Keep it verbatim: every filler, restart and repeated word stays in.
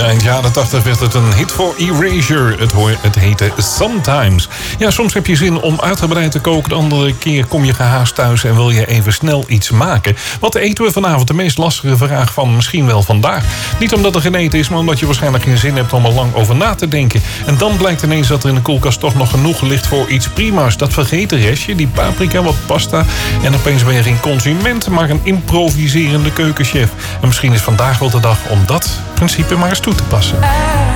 Eind jaren tachtig werd het een hit voor Erasure. Het, hoor, het heette Sometimes. Ja, soms heb je zin om uitgebreid te koken. De andere keer kom je gehaast thuis en wil je even snel iets maken. Wat eten we vanavond? De meest lastige vraag van misschien wel vandaag. Niet omdat er geen eten is, maar omdat je waarschijnlijk geen zin hebt om er lang over na te denken. En dan blijkt ineens dat er in de koelkast toch nog genoeg ligt voor iets prima's. Dat vergeten restje, die paprika, wat pasta. En opeens ben je geen consument, maar een improviserende keukenchef. En misschien is vandaag wel de dag om dat principe maar eens toe te passen.